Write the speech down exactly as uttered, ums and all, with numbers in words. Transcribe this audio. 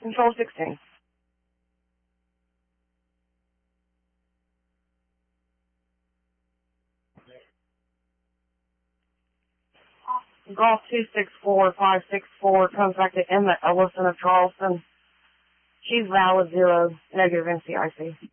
Control sixteen. Golf two six four five six four comes back to Emma Ellison of Charleston. She's valid zero, negative N C I C.